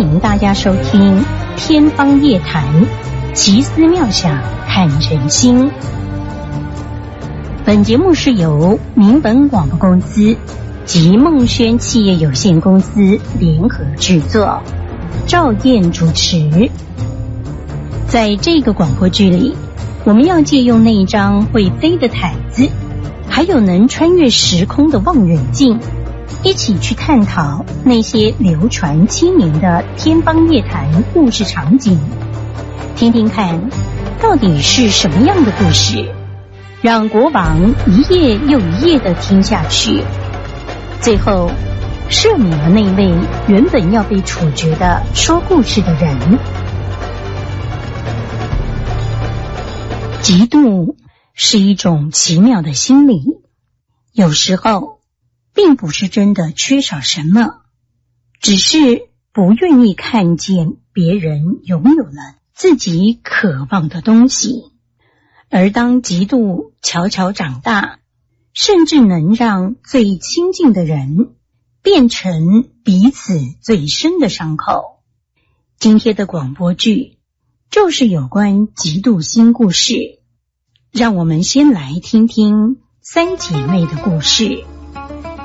迎大家收听《天方夜谭》，奇思妙想看人心。本节目是由民本广播公司及梦轩企业有限公司联合制作，赵燕主持。在这个广播剧里，我们要借用那一张会飞的毯子，还有能穿越时空的望远镜，一起去探讨那些流传千年的天方夜谭故事场景，听听看到底是什么样的故事，让国王一页又一页地听下去，最后赦免了那位原本要被处决的说故事的人。嫉妒是一种奇妙的心理，有时候并不是真的缺少什么，只是不愿意看见别人拥有了自己渴望的东西。而当嫉妒悄悄长大，甚至能让最亲近的人变成彼此最深的伤口。今天的广播剧就是有关嫉妒心故事，让我们先来听听三姐妹的故事。